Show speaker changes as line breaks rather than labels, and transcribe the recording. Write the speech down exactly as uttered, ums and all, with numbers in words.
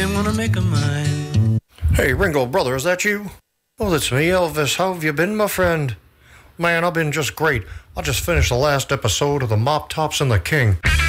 ain't wanna make her mine.
Hey, Ringo, brother, is that you? Oh, that's me, Elvis. How have you been, my friend? Man, I've been just great. I just finished the last episode of The Mop Tops and the King.